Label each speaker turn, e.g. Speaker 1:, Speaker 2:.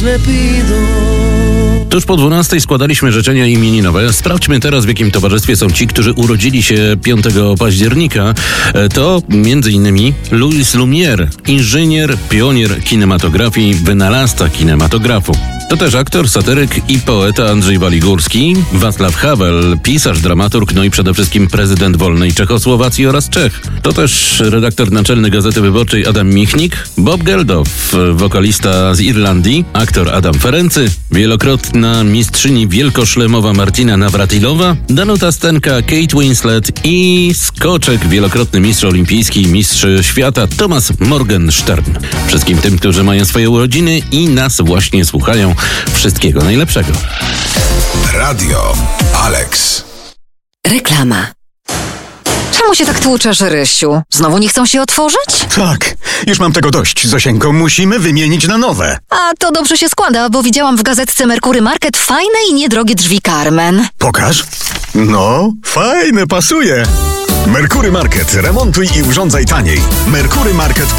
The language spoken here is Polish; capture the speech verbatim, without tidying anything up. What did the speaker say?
Speaker 1: Tuż po dwunastej składaliśmy życzenia imieninowe. Sprawdźmy teraz, w jakim towarzystwie są ci, którzy urodzili się piątego października. To między innymi Louis Lumière, inżynier, pionier kinematografii, wynalazca kinematografu. To też aktor, satyryk i poeta Andrzej Waligórski, Wacław Havel, pisarz, dramaturg, no i przede wszystkim prezydent wolnej Czechosłowacji oraz Czech. To też redaktor naczelny Gazety Wyborczej Adam Michnik, Bob Geldof, wokalista z Irlandii, aktor Adam Ferency, wielokrotna mistrzyni wielkoszlemowa Martina Nawratilowa, Danuta Stenka, Kate Winslet i skoczek, wielokrotny mistrz olimpijski, mistrz świata Thomas Morgenstern. Wszystkim tym, którzy mają swoje urodziny i nas właśnie słuchają, wszystkiego najlepszego.
Speaker 2: Radio Alex.
Speaker 3: Reklama. Czemu się tak tłuczesz, Rysiu? Znowu nie chcą się otworzyć?
Speaker 4: Tak, już mam tego dość, Zosieńko. Musimy wymienić na nowe.
Speaker 3: A to dobrze się składa, bo widziałam w gazetce Merkury Market fajne i niedrogie drzwi Carmen.
Speaker 4: Pokaż. No, fajne, pasuje. Merkury Market. Remontuj i urządzaj taniej. merkury market